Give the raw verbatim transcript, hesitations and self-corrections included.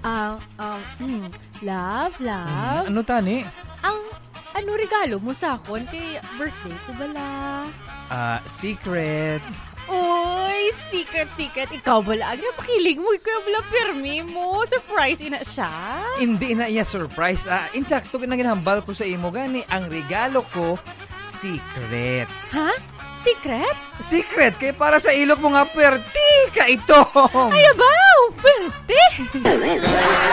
Ah, um, hmm, love, love. Ano tani? Ang ano regalo mo sa akon kay birthday ko bala? Ah, secret. Uy, secret, secret. Ikaw bala, ang napakilig mo. Ikaw bala, permi mo. Surprise ina siya. Hindi na iya surprise. Ah, insakto na ginahambal ko sa imo gani. Ang regalo ko, secret. Ha? Secret? Secret kay para sa ilok mo nga perti ka ito. Ay, abaw! Pwerte!